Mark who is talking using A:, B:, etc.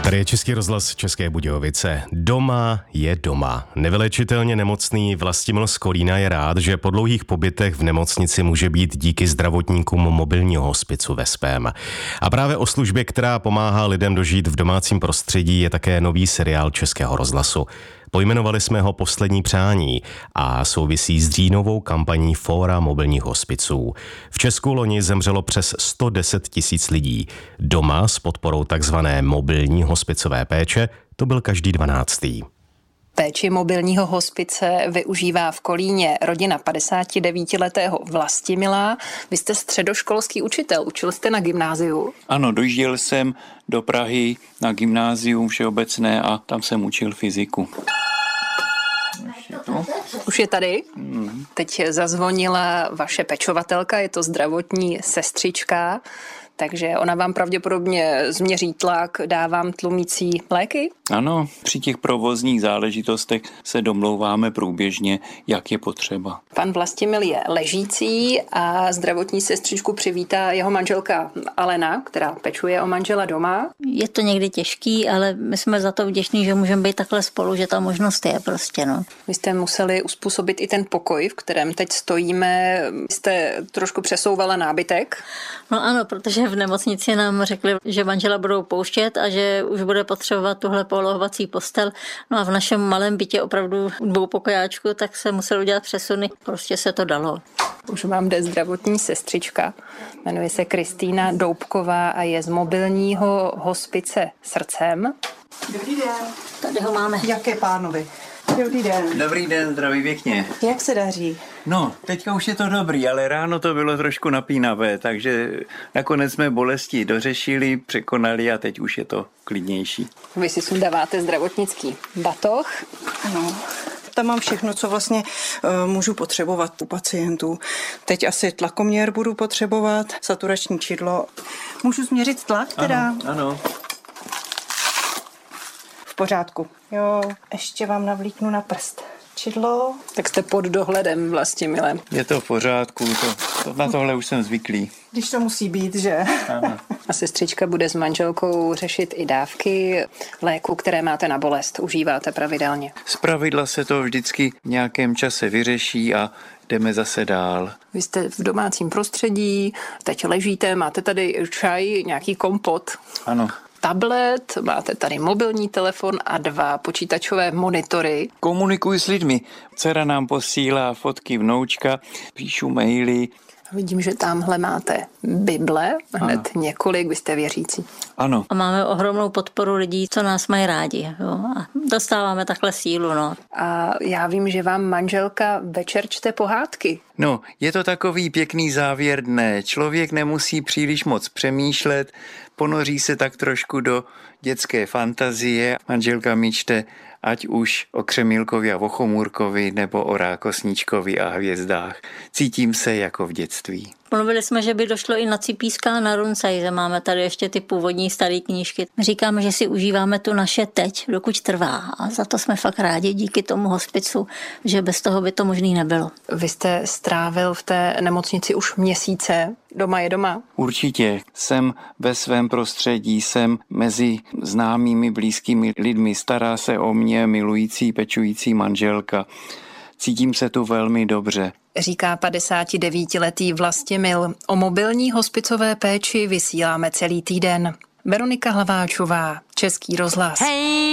A: Tady je Český rozhlas České Budějovice. Doma je doma. Nevylečitelně nemocný Vlastimil z Kolína je rád, že po dlouhých pobytech v nemocnici může být díky zdravotníkům mobilního hospicu Veszprém. A právě o službě, která pomáhá lidem dožít v domácím prostředí, je také nový seriál Českého rozhlasu. Pojmenovali jsme ho Poslední přání a souvisí s říjnovou kampaní Fóra mobilních hospiců. V Česku loni zemřelo přes 110 000 lidí. Doma s podporou takzvané mobilní hospicové péče to byl každý 12.
B: Péči mobilního hospice využívá v Kolíně rodina 59letého Vlastimila. Vy jste středoškolský učitel, učil jste na gymnáziu?
C: Ano, dojížděl jsem do Prahy na gymnázium všeobecné a tam jsem učil fyziku.
B: Už je tady? Teď zazvonila vaše pečovatelka, je to zdravotní sestřička, takže ona vám pravděpodobně změří tlak, dá vám tlumící léky?
C: Ano, při těch provozních záležitostech se domlouváme průběžně, jak je potřeba.
B: Pan Vlastimil je ležící a zdravotní sestřičku přivítá jeho manželka Alena, která pečuje o manžela doma.
D: Je to někdy těžký, ale my jsme za to vděční, že můžeme být takhle spolu, že ta možnost je prostě, no.
B: Vy jste museli uspůsobit i ten pokoj, v kterém teď stojíme. Jste trošku přesouvala nábytek?
D: No ano, protože v nemocnici nám řekli, že manžela budou pouštět a že už bude potřebovat tuhle polohovací postel. No a v našem malém bytě opravdu dvoupokojáčku, tak se musel udělat přesuny. Prostě se to dalo.
B: Už vám jde zdravotní sestřička. Jmenuje se Kristýna Doubková a je z mobilního hospice Srdcem.
E: Dobrý den.
D: Tady ho máme.
E: Jaké pánovi? Dobrý den.
C: Dobrý den, zdraví pěkně.
E: Jak se daří?
C: No, teďka už je to dobrý, ale ráno to bylo trošku napínavé, takže nakonec jsme bolesti dořešili, překonali a teď už je to klidnější.
B: Vy si sundáváte zdravotnický batoh.
E: Ano. Tam mám všechno, co vlastně můžu potřebovat u pacientů. Teď asi tlakoměr budu potřebovat, saturační čidlo. Můžu změřit tlak teda?
C: Ano.
E: V pořádku. Jo, ještě vám navlíknu na prst čidlo.
B: Tak jste pod dohledem Vlastimile.
C: Je to v pořádku, na tohle už jsem zvyklý.
E: Když to musí být, že?
C: Ano.
B: A sestřička bude s manželkou řešit i dávky léku, které máte na bolest. Užíváte pravidelně.
C: Zpravidla se to vždycky v nějakém čase vyřeší a jdeme zase dál.
B: Vy jste v domácím prostředí, teď ležíte, máte tady čaj, nějaký kompot.
C: Ano.
B: Tablet, máte tady mobilní telefon a 2 počítačové monitory.
C: Komunikuji s lidmi. Dcera nám posílá fotky vnoučka, píšu maily.
B: Vidím, že tamhle máte Bible, hned několik, vy jste věřící.
C: Ano.
D: A máme ohromnou podporu lidí, co nás mají rádi. Jo? A dostáváme takhle sílu, no.
B: A já vím, že vám manželka večer čte pohádky.
C: No, je to takový pěkný závěr dne. Člověk nemusí příliš moc přemýšlet, ponoří se tak trošku do dětské fantazie. Manželka mi čte ať už o Křemílkovi a o Chomůrkovi nebo o Rákosníčkovi a hvězdách. Cítím se jako v dětství.
D: Mluvili jsme, že by došlo i na Cipíska a na Runcajze. Máme tady ještě ty původní staré knížky. Říkáme, že si užíváme tu naše teď, dokud trvá. A za to jsme fakt rádi díky tomu hospicu, že bez toho by to možný nebylo.
B: Vy jste strávil v té nemocnici už měsíce. Doma je doma?
C: Určitě. Jsem ve svém prostředí, jsem mezi známými, blízkými lidmi. Stará se o mě milující, pečující manželka. Cítím se tu velmi dobře.
B: Říká 59letý Vlastimil. O mobilní hospicové péči vysíláme celý týden. Veronika Hlaváčová, Český rozhlas. Hey!